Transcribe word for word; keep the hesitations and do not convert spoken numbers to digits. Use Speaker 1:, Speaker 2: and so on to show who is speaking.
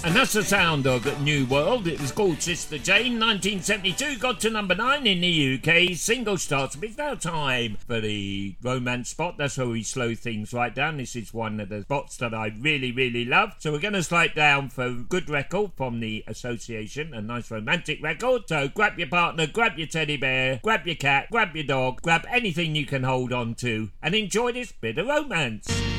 Speaker 1: And that's the sound of New World. It was called Sister Jane, nineteen seventy-two, got to number nine in the U K single charts. But it's now time for the romance spot. That's how we slow things right down. This is one of the spots that I really, really love. So we're going to slide down for a good record from the Association, a nice romantic record. So grab your partner, grab your teddy bear, grab your cat, grab your dog, grab anything you can hold on to, and enjoy this bit of romance.